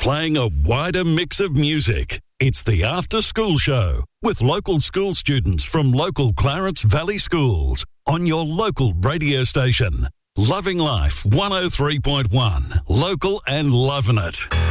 playing a wider mix of music. It's the After School Show with local school students from local Clarence Valley schools on your local radio station. Loving Life 103.1, local and loving it.